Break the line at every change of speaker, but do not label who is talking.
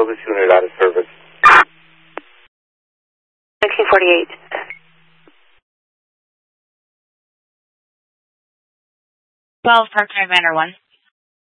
this unit out of service.
1948.
12 Park Drive, Manor 1.